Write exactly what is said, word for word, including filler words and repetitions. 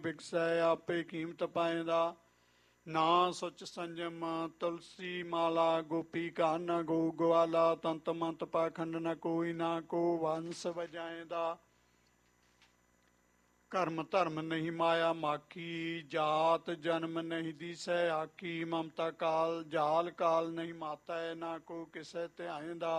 ਬਿਕਸੈ ਆਪੇ ਕੀਮਤ ਪਾਇਂਦਾ। ਨਾ ਸੁਚ ਸੰਜਮ ਤੁਲਸੀ ਮਾਲਾ, ਗੋਪੀ ਕਾ ਨ ਗੋ ਗਵਾਲਾ। ਤੰਤ ਮੰਤ ਪਾਖੰਡ ਨ ਕੋਈ, ਨਾ ਕੋ ਵੰਸ ਵਜਾਇਂਦਾ। ਕਰਮ ਧਰਮ ਨਹੀਂ ਮਾਇਆ ਮਾਖੀ, ਜਾਤ ਜਨਮ ਨਹੀਂ ਦੀਸੈ ਆਖੀ। ਮਮਤਾ ਕਾਲ ਜਾਲ ਕਾਲ ਨਹੀਂ ਮਾਤੈ, ਨਾ ਕੋ ਕਿਸੈ ਧਿਆਇਂਦਾ।